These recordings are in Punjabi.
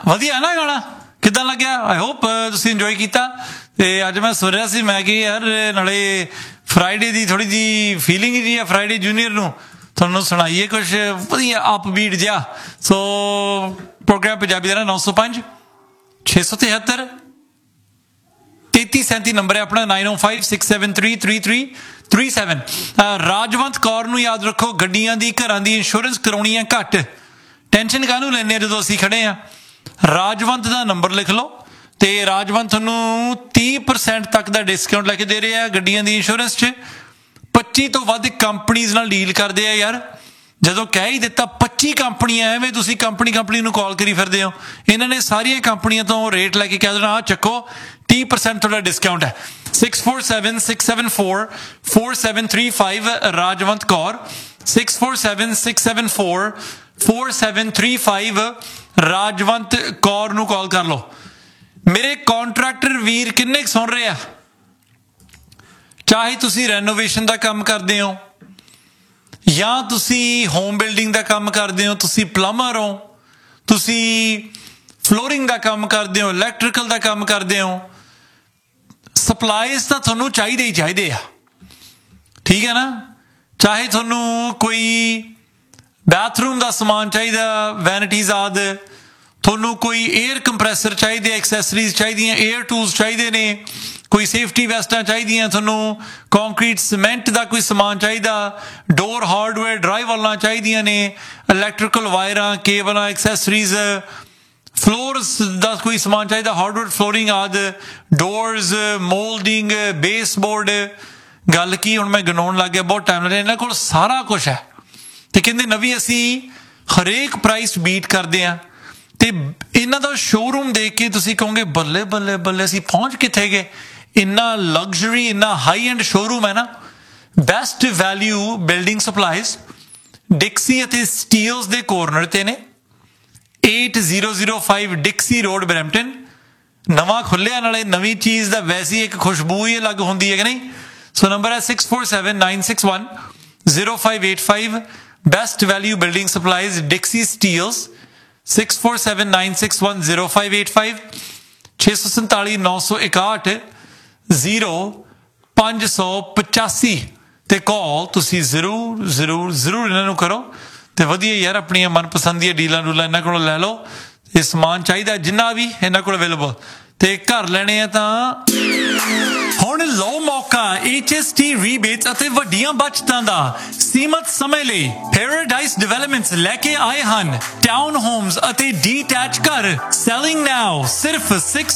ਵਧੀਆ ਨਾ ਗਾਣਾ? ਕਿੱਦਾਂ ਲੱਗਿਆ? ਆਈ ਹੋਪ ਤੁਸੀਂ ਇੰਜੋਏ ਕੀਤਾ। ਤੇ ਅੱਜ ਮੈਂ ਸੁਣ ਰਿਹਾ ਸੀ, ਮੈਂ ਕਿ ਯਾਰ ਨਾਲੇ ਫਰਾਈਡੇ ਦੀ ਥੋੜ੍ਹੀ ਜਿਹੀ ਫੀਲਿੰਗ ਜੀ ਆ ਫਰਾਈਡੇ ਜੂਨੀਅਰ ਨੂੰ, ਤੁਹਾਨੂੰ ਸੁਣਾਈਏ ਕੁਛ ਵਧੀਆ ਅਪਬੀਟ ਜਿਹਾ। ਸੋ ਪ੍ਰੋਗਰਾਮ ਪੰਜਾਬੀ ਦਾ ਨਾ 905 673 3337 ਨੰਬਰ ਹੈ ਆਪਣਾ, 9056733337। ਰਾਜਵੰਤ ਕੌਰ ਨੂੰ ਯਾਦ ਰੱਖੋ, ਗੱਡੀਆਂ ਦੀ ਘਰਾਂ ਦੀ ਇੰਸ਼ੋਰੈਂਸ ਕਰਾਉਣੀ ਹੈ ਘੱਟ, ਟੈਨਸ਼ਨ ਕਾਹਨੂੰ ਲੈਂਦੇ ਹਾਂ ਜਦੋਂ ਅਸੀਂ ਖੜੇ ਹਾਂ। ਰਾਜਵੰਤ ਦਾ ਨੰਬਰ ਲਿਖ ਲਓ ਤੇ ਰਾਜਵੰਤ ਤੁਹਾਨੂੰ 30% ਤੱਕ ਦਾ ਡਿਸਕਾਊਂਟ ਲੈ ਕੇ ਦੇ ਰਹੇ ਆ ਗੱਡੀਆਂ ਦੀ ਇੰਸ਼ੋਰੈਂਸ 'ਚ। 25 ਤੋਂ ਵੱਧ ਕੰਪਨੀਜ਼ ਨਾਲ ਡੀਲ ਕਰਦੇ ਆ ਯਾਰ। ਜਦੋਂ ਕਹਿ ਹੀ ਦਿੱਤਾ 25 ਕੰਪਨੀਆਂ, ਐਵੇਂ ਤੁਸੀਂ ਕੰਪਨੀ ਨੂੰ ਕਾਲ ਕਰੀ ਫਿਰਦੇ ਹੋ। ਇਹਨਾਂ ਨੇ ਸਾਰੀਆਂ ਕੰਪਨੀਆਂ ਤੋਂ ਰੇਟ ਲੈ ਕੇ ਕਹਿ ਦੇਣਾ ਆਹ ਚੱਕੋ 30% ਤੁਹਾਡਾ ਡਿਸਕਾਊਂਟ ਹੈ। 6476744735 ਰਾਜਵੰਤ ਕੌਰ, 6476744735 ਰਾਜਵੰਤ ਕੌਰ ਨੂੰ ਕਾਲ ਕਰ ਲਓ। ਮੇਰੇ ਕੌਂਟਰੈਕਟਰ ਵੀਰ ਕਿੰਨੇ ਕੁ ਸੁਣ ਰਹੇ ਆ? ਚਾਹੇ ਤੁਸੀਂ ਰੈਨੋਵੇਸ਼ਨ ਦਾ ਕੰਮ ਕਰਦੇ ਹੋ ਜਾਂ ਤੁਸੀਂ ਹੋਮ ਬਿਲਡਿੰਗ ਦਾ ਕੰਮ ਕਰਦੇ ਹੋ, ਤੁਸੀਂ ਪਲੰਬਰ ਹੋ, ਤੁਸੀਂ ਫਲੋਰਿੰਗ ਦਾ ਕੰਮ ਕਰਦੇ ਹੋ, ਇਲੈਕਟ੍ਰੀਕਲ ਦਾ ਕੰਮ ਕਰਦੇ ਹੋ, ਸਪਲਾਈਜ਼ ਤਾਂ ਤੁਹਾਨੂੰ ਚਾਹੀਦੇ ਹੀ ਚਾਹੀਦੇ ਆ, ਠੀਕ ਹੈ ਨਾ? ਚਾਹੇ ਤੁਹਾਨੂੰ ਕੋਈ ਬਾਥਰੂਮ ਦਾ ਸਮਾਨ ਚਾਹੀਦਾ, ਵੈਨਿਟੀਜ਼ ਆਦਿ, ਤੁਹਾਨੂੰ ਕੋਈ ਏਅਰ ਕੰਪਰੈਸਰ ਚਾਹੀਦੇ, ਐਕਸੈਸਰੀਜ਼ ਚਾਹੀਦੀਆਂ, ਏਅਰ ਟੂਲਸ ਚਾਹੀਦੇ ਨੇ, ਕੋਈ ਸੇਫਟੀ ਵੈਸਟਾਂ ਚਾਹੀਦੀਆਂ, ਤੁਹਾਨੂੰ ਕੰਕਰੀਟ ਸੀਮੈਂਟ ਦਾ ਕੋਈ ਸਮਾਨ ਚਾਹੀਦਾ, ਡੋਰ ਹਾਰਡਵੇਅਰ ਡਰਾਈਵਾਲਾਂ ਚਾਹੀਦੀਆਂ ਨੇ, ਇਲੈਕਟ੍ਰੀਕਲ ਵਾਇਰਾਂ, ਕੇਬਲਾਂ, ਐਕਸੈਸਰੀਜ਼, ਫਲੋਰਸ ਦਾ ਕੋਈ ਸਮਾਨ ਚਾਹੀਦਾ, ਹਾਰਡਵੁੱਡ ਫਲੋਰਿੰਗ ਆਦਿ, ਡੋਰਸ, ਮੋਲਡਿੰਗ, ਬੇਸਬੋਰਡ। ਗੱਲ ਕੀ ਹੁਣ ਮੈਂ ਗਿਣਾਉਣ ਲੱਗ ਗਿਆ, ਬਹੁਤ ਟਾਈਮ ਲੱਗਿਆ। ਇਹਨਾਂ ਕੋਲ ਸਾਰਾ ਕੁਛ ਹੈ ਤੇ ਕਹਿੰਦੇ ਨਵੀਂ ਅਸੀਂ ਹਰੇਕ ਪ੍ਰਾਈਸ ਬੀਟ ਕਰਦੇ ਹਾਂ। ਤੇ ਇਹਨਾਂ ਦਾ ਸ਼ੋਰੂਮ ਦੇਖ ਕੇ ਤੁਸੀਂ ਕਹੋਗੇ ਬੱਲੇ ਬੱਲੇ ਬੱਲੇ, ਅਸੀਂ ਪਹੁੰਚ ਕਿੱਥੇ ਗਏ? ਇੰਨਾ ਲਗਜ਼ਰੀ, ਇੰਨਾ ਹਾਈ ਐਂਡ ਸ਼ੋਰੂਮ ਹੈ ਨਾ। ਬੈਸਟ ਵੈਲਿਊ ਬਿਲਡਿੰਗ ਸਪਲਾਈਜ਼ ਡਿਕਸੀ ਅਤੇ ਸਟੀਲਸ ਦੇ ਕੋਰਨਰ ਤੇ ਨੇ। 8005 ਡਿਕਸੀ ਰੋਡ ਬਰੈਂਪਟਨ। ਨਵਾਂ ਖੁੱਲਿਆ, ਨਾਲੇ ਨਵੀਂ ਚੀਜ਼ ਦਾ ਵੈਸੇ ਇੱਕ ਖੁਸ਼ਬੂ ਹੀ ਅਲੱਗ ਹੁੰਦੀ ਹੈ ਕਿ ਨਹੀਂ? ਸੋ ਨੰਬਰ ਹੈ 6479610585। Best value building supplies ਡਿਕਸੀ Steeles, 6479610585। 647-961-0585 ਤੇ ਕਾਲ ਤੁਸੀਂ ਜ਼ਰੂਰ ਇਹਨਾਂ ਨੂੰ ਕਰੋ ਤੇ ਵਧੀਆ ਯਾਰ ਆਪਣੀਆਂ ਮਨਪਸੰਦ ਦੀਆਂ ਡੀਲਾਂ ਡੂਲਾਂ ਇਹਨਾਂ ਕੋਲੋਂ ਲੈ ਲਓ। ਇਹ ਸਮਾਨ ਚਾਹੀਦਾ ਜਿੰਨਾ ਵੀ ਇਹਨਾਂ ਕੋਲ ਅਵੇਲੇਬਲ, ਤੇ ਘਰ ਲੈਣੇ ਆ ਤਾਂ ਹੁਣ ਲਓ ਮੌਕਾ HST ਰੀਬੇਟਸ ਅਤੇ ਵੱਡੀਆਂ ਬਚਤਾਂ ਦਾ। ਸੀਮਤ ਸਮੇਂ ਲਈ ਪੈਰਾਡਾਈਸ ਡਿਵੈਲਪਮੈਂਟਸ ਲੈ ਕੇ ਆਏ ਹਨ ਟਾਊਨ ਹੋਮਸ ਅਤੇ ਡੀਟੈਚ ਘਰ। ਸੈਲਿੰਗ ਨਾਓ ਸਿਰਫ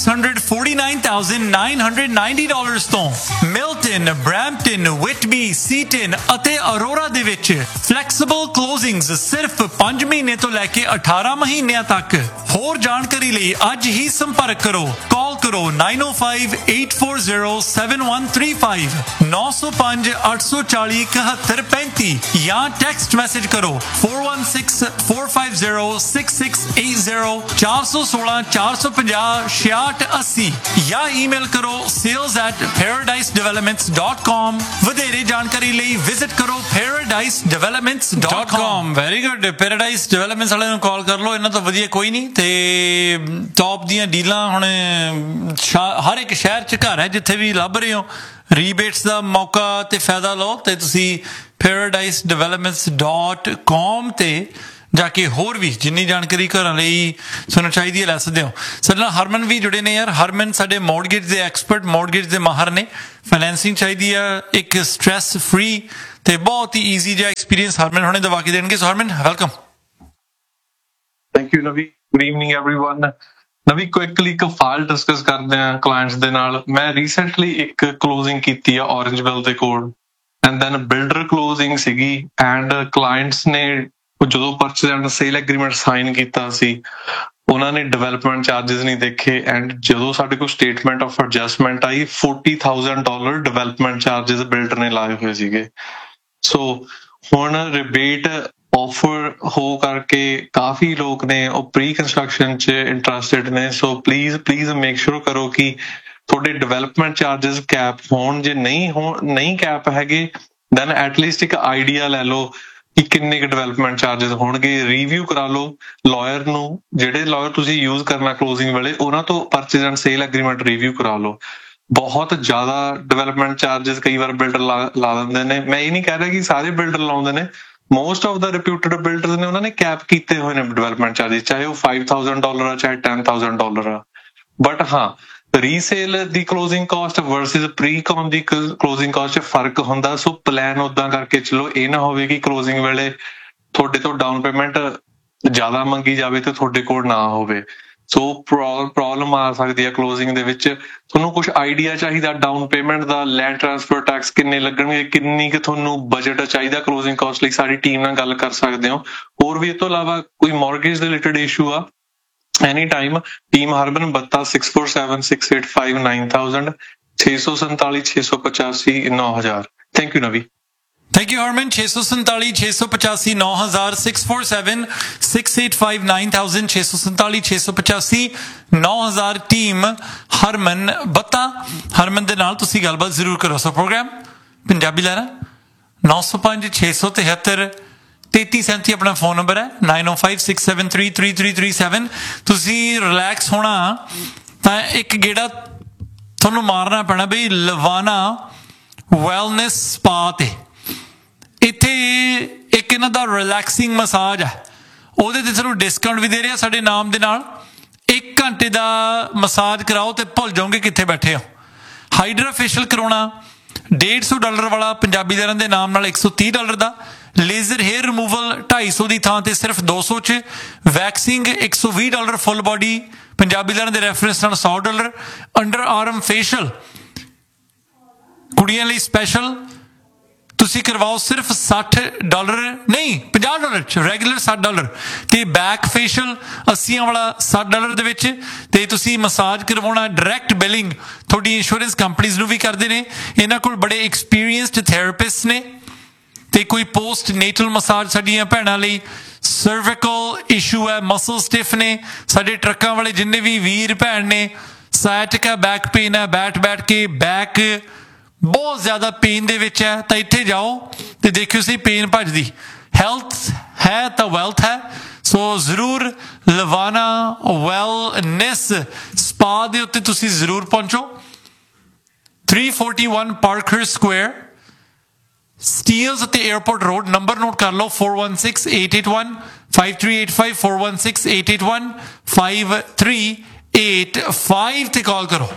$649,990 ਤੋਂ। ਮਿਲਟਨ, ਬਰੈਂਪਟਨ, ਵਿਟਬੀ, ਸੀਟਨ ਅਤੇ ਅਰੋਰਾ ਦੇ ਵਿੱਚ ਫਲੈਕਸੀਬਲ ਕਲੋਜ਼ਿੰਗਸ ਸਿਰਫ 5 ਮਹੀਨੇ ਤੋਂ ਲੈ ਕੇ 18 ਮਹੀਨਿਆਂ ਤੱਕ। ਹੋਰ ਜਾਣਕਾਰੀ ਲਈ ਅੱਜ ਹੀ ਸੰਪਰਕ ਕਰੋ। ਕਾਲ ਕਰੋ 9058407135 905-840-7135 ਜਾਂ ਟੈਕਸਟ ਮੈਸੇਜ ਕਰੋ 4164506680 416-450-6680 ਜਾਂ ਈਮੇਲ ਕਰੋ sales@paradisedevelopments.com। ਵਧੇਰੇ ਜਾਣਕਾਰੀ ਲਈ ਵਿਜ਼ਿਟ ਕਰੋ paradisedevelopments.com। Very good. ਪੈਰਾਡਾਈਸ ਡਿਵੈਲਪਮੈਂਟਸ ਵਾਲਿਆਂ ਨੂੰ ਕਾਲ ਕਰ ਲਓ, ਇਹਨਾਂ ਤੋਂ ਵਧੀਆ ਕੋਈ ਨਹੀਂ। ਤੇ ਟੌਪ ਦੀਆਂ ਡੀਲਾਂ ਹੁਣ ਹਰ ਇੱਕ ਸ਼ਹਿਰ 'ਚ ਘਰ ਹੈ, ਜਿੱਥੇ ਵੀ ਲੱਭ ਰਹੇ ਹੋ ਰੀਬੇਟਸ ਦਾ ਮੌਕਾ ਤੇ ਫਾਇਦਾ ਲਓ। ਤੇ ਤੁਸੀਂ paradisedevelopments.com ਤੇ ਜਾ ਕੇ ਹੋਰ ਵੀ ਜਿੰਨੀ ਜਾਣਕਾਰੀ ਘਰਾਂ ਲਈ ਤੁਹਾਨੂੰ ਚਾਹੀਦੀ ਹੈ ਲੈ ਸਕਦੇ ਹੋ। ਸਾਡੇ ਨਾਲ ਹਰਮਨ ਵੀ ਜੁੜੇ ਨੇ ਯਾਰ। ਹਰਮਨ ਸਾਡੇ ਮੌਰਗੇਜ ਦੇ ਐਕਸਪਰਟ, ਮੌਰਗੇਜ ਦੇ ਮਾਹਰ ਨੇ। ਫਾਈਨੈਂਸਿੰਗ ਚਾਹੀਦੀ ਆ ਇੱਕ ਸਟ੍ਰੈਸ ਫ੍ਰੀ ਤੇ ਬਹੁਤ ਹੀ ਈਜ਼ੀ ਜਿਹਾ ਐਕਸਪੀਰੀਅੰਸ ਹਰਮਨ ਹੁਣੇ ਦਵਾ ਕੇ ਦੇਣਗੇ। ਸੋ ਹਰਮਨ ਵੈਲਕਮ। ਥੈਂਕ ਯੂ ਨਵੀ। Good evening everyone. ਨਵੀ ਕੁਇਕਲੀ ਇੱਕ ਫਾਈਲ ਡਿਸਕਸ ਕਰਦੇ ਆ ਕਲਾਇੰਟਸ ਦੇ ਨਾਲ। ਮੈਂ ਰੀਸੈਂਟਲੀ ਇੱਕ ਕਲੋਜ਼ਿੰਗ ਕੀਤੀ ਆ ਔਰੰਜਵਿਲ ਦੇ ਕੋਲ, ਐਂਡ ਦੈਨ ਬਿਲਡਰ ਕਲੋਜ਼ਿੰਗ ਸੀਗੀ। ਐਂਡ ਕਲਾਇੰਟਸ ਨੇ ਜਦੋਂ purchase and sale agreement sign ਕੀਤਾ ਸੀ, ਉਹਨਾਂ ਨੇ ਡਿਵੈਲਪਮੈਂਟ ਚਾਰजेस ਨਹੀਂ ਦੇਖੇ। ਐਂਡ ਜਦੋਂ ਸਾਡੇ ਕੋਲ statement of adjustment I, $40,000 development charges builder ਨੇ ਲਾਏ ਹੋਏ ਸੀਗੇ। ਸੋ ਹੁਣ ਰਿਬੇਟ ਆਫਰ ਹੋ ਕਰਕੇ ਕਾਫੀ ਲੋਕ ਨੇ ਉਹ ਪ੍ਰੀ ਕੰਸਟਰਕਸ਼ਨ 'ਚ ਇੰਟਰਸਟਿਡ ਨੇ। ਸੋ ਪਲੀਜ਼ ਮੇਕ ਸ਼ੋਰ ਕਰੋ ਕਿ ਤੁਹਾਡੇ ਡਿਵੈਲਪਮੈਂਟ ਚਾਰजेस ਕੈਪ ਹੋਣ। ਜੇ ਨਹੀਂ ਕੈਪ ਹੈਗੇ ਦੈਨ ਐਟਲੀਸਟ ਇੱਕ ਆਈਡੀਆ ਲੈ ਲਓ ਕਿ ਕਿੰਨੇ ਕੁ ਡਿਵੈਲਪਮੈਂਟ ਚਾਰजेस ਹੋਣਗੇ। ਰਿਵਿਊ ਕਰਾ ਲਓ ਲਾਇਰ ਨੂੰ, ਜਿਹੜੇ ਲਾਇਰ ਤੁਸੀਂ ਯੂਜ਼ ਕਰਨਾ ਕਲੋਜ਼ਿੰਗ ਵੇਲੇ ਉਹਨਾਂ ਤੋਂ purchase and sale agreement review ਕਰਾ ਲਓ। ਬਹੁਤ ਜ਼ਿਆਦਾ ਡਿਵੈਲਪਮੈਂਟ ਚਾਰजेस ਕਈ ਵਾਰ ਬਿਲਡਰ ਲਾ ਦਿੰਦੇ ਨੇ। ਮੈਂ ਇਹ ਨਹੀਂ ਕਹਿ ਰਿਹਾ ਕਿ ਸਾਰੇ ਬਿਲਡਰ ਲਾਉਂਦੇ ਨੇ, most of the reputed builders ਨੇ ਉਹਨਾਂ ਨੇ ਕੈਪ ਕੀਤੇ ਹੋਏ ਨੇ ਡਿਵੈਲਪਮੈਂਟ ਚਾਰजेस, ਚਾਹੇ ਉਹ $5,000 ਆ ਚਾਹੇ $10,000 ਆ। ਬਟ ਹਾਂ, ਰੀਸੇਲ ਦੀ ਕਲੋਜ਼ਿੰਗ ਕਾਸਟ ਵਰਸਸ ਪ੍ਰੀ-ਕੌਨ ਦੀ ਕਲੋਜ਼ਿੰਗ ਕਾਸਟ 'ਚ ਫਰਕ ਹੁੰਦਾ। ਸੋ ਪਲਾਨ ਉਦਾਂ ਕਰਕੇ ਚਲੋ, ਇਹ ਨਾ ਹੋਵੇ ਕਿ ਕਲੋਜ਼ਿੰਗ ਵੇਲੇ ਤੁਹਾਡੇ ਤੋਂ ਡਾਊਨ ਪੇਮੈਂਟ ਜ਼ਿਆਦਾ ਮੰਗੀ ਜਾਵੇ ਤੇ ਤੁਹਾਡੇ ਕੋਲ ਨਾ ਹੋਵੇ। ਸੋ ਪ੍ਰੋਬਲਮ ਆ ਸਕਦੀ ਹੈ ਕਲੋਜ਼ਿੰਗ ਦੇ ਵਿੱਚ। ਤੁਹਾਨੂੰ ਕੁਝ ਆਈਡੀਆ ਚਾਹੀਦਾ ਡਾਊਨ ਪੇਮੈਂਟ ਦਾ, ਲੈਂਡ ਟਰਾਂਸਫਰ ਟੈਕਸ ਕਿੰਨੇ ਲੱਗਣਗੇ, ਕਿੰਨੀ ਕਿ ਤੁਹਾਨੂੰ ਬਜਟ ਚਾਹੀਦਾ ਕਲੋਜ਼ਿੰਗ ਕਾਸਟ ਲਈ, ਸਾਡੀ ਟੀਮ ਨਾਲ ਗੱਲ ਕਰ ਸਕਦੇ ਹੋ। ਹੋਰ ਵੀ ਇਹ ਤੋਂ ਇਲਾਵਾ ਕੋਈ ਮੌਰਗੇਜ ਦੇ ਰਿਲੇਟਡ ਇਸ਼ੂ ਆ, any time team ਹਰਬਨ 726476859000 647 685 9000। Thank you ਨਵੀ। Thank you, Harman. 647 685 9000 647 685 9000 647 685 9000 ਟੀਮ ਹਰਮਨ ਬੱਤਾ। ਹਰਮਨ ਦੇ ਨਾਲ ਤੁਸੀਂ ਗੱਲਬਾਤ ਜ਼ਰੂਰ ਕਰੋ। ਸੋ ਪ੍ਰੋਗਰਾਮ ਪੰਜਾਬੀ ਲਹਿਰਾਂ 905 673 3337 ਆਪਣਾ ਫੋਨ ਨੰਬਰ ਹੈ। 9056733337। ਤੁਸੀਂ ਰਿਲੈਕਸ ਹੋਣਾ ਤਾਂ ਇੱਕ ਗੇੜਾ ਤੁਹਾਨੂੰ ਮਾਰਨਾ ਪੈਣਾ ਬਈ ਲਵਾਨਾ ਵੈਲਨੈਸ ਸਪਾ ਤੇ। ਇੱਥੇ ਇੱਕ ਇਹਨਾਂ ਦਾ ਰਿਲੈਕਸਿੰਗ ਮਸਾਜ ਹੈ, ਉਹਦੇ ਤੇ ਤੁਹਾਨੂੰ ਡਿਸਕਾਊਂਟ ਵੀ ਦੇ ਰਿਹਾ ਸਾਡੇ ਨਾਮ ਦੇ ਨਾਲ। 1 ਘੰਟੇ ਦਾ ਮਸਾਜ ਕਰਾਓ ਤੇ ਭੁੱਲ ਜਾਓਗੇ ਕਿੱਥੇ ਬੈਠੇ ਹੋ। ਹਾਈਡਰਾ ਫੇਸ਼ੀਅਲ ਕਰਾਉਣਾ $150 ਵਾਲਾ ਪੰਜਾਬੀ ਲਹਿਰਾਂ ਦੇ ਨਾਮ ਨਾਲ $130 ਦਾ। ਲੇਜ਼ਰ ਹੇਅਰ ਰਿਮੂਵਲ 250 ਦੀ ਥਾਂ ਤੇ ਸਿਰਫ 200 'ਚ। ਵੈਕਸਿੰਗ $120 ਫੁੱਲ ਬॉडी ਪੰਜਾਬੀ ਲਹਿਰਾਂ ਦੇ ਰੈਫਰੈਂਸ ਨਾਲ $100। ਅੰਡਰ ਆਰਮ ਫੇਸ਼ੀਅਲ ਕੁੜੀਆਂ ਲਈ ਸਪੈਸ਼ਲ ਤੁਸੀਂ ਕਰਵਾਓ ਸਿਰਫ $60 ਨਹੀਂ $50 'ਚ, ਰੈਗੂਲਰ $60। ਤੇ ਬੈਕ ਫੇਸ਼ੀਅਲ 80 ਵਾਲਾ $60 ਦੇ ਵਿੱਚ। ਤੇ ਤੁਸੀਂ ਮਸਾਜ ਕਰਵਾਉਣਾ ਡਾਇਰੈਕਟ ਬਿਲਿੰਗ ਤੁਹਾਡੀ ਇੰਸ਼ੋਰੈਂਸ ਕੰਪਨੀਜ਼ ਨੂੰ ਵੀ ਕਰਦੇ ਨੇ। ਇਹਨਾਂ ਕੋਲ ਬੜੇ ਐਕਸਪੀਰੀਅੰਸਡ ਥੈਰੇਪਿਸਟ ਨੇ। ਤੇ ਕੋਈ ਪੋਸਟ ਨੇਟਲ ਮਸਾਜ ਸਾਡੀਆਂ ਭੈਣਾਂ ਲਈ, ਸਰਵਿਕਲ ਇਸ਼ੂ ਹੈ, ਮਸਲ ਸਟਿਫ ਨੇ, ਸਾਡੇ ਟਰੱਕਾਂ ਵਾਲੇ ਜਿੰਨੇ ਵੀ ਵੀਰ ਭੈਣ ਨੇ, ਸਾਇਟਿਕਾ ਬੈਕ ਪੇਨ ਹੈ, ਬੈਠ ਕੇ ਬੈਕ ਬਹੁਤ ਜ਼ਿਆਦਾ ਪੇਨ ਦੇ ਵਿੱਚ ਹੈ ਤਾਂ ਇੱਥੇ ਜਾਓ ਤੇ ਦੇਖਿਓ ਸਹੀ ਪੇਨ ਭੱਜਦੀ। ਹੈਲਥ ਹੈ ਤਾਂ ਵੈਲਥ ਹੈ। ਸੋ ਜ਼ਰੂਰ ਲਵਾਨਾ ਵੈਲਨੈਸ ਸਪਾ ਦੇ ਉੱਤੇ ਤੁਸੀਂ ਜ਼ਰੂਰ ਪਹੁੰਚੋ। 341 ਪਾਰਕਰ ਸਕੁਆਇਰ, ਸਟੀਲਸ ਅਤੇ 에ਅਰਪੋਰਟ ਰੋਡ। ਨੰਬਰ ਨੋਟ ਕਰ ਲਓ 416881 5385 416881 5385 ਤੇ ਕਾਲ ਕਰੋ।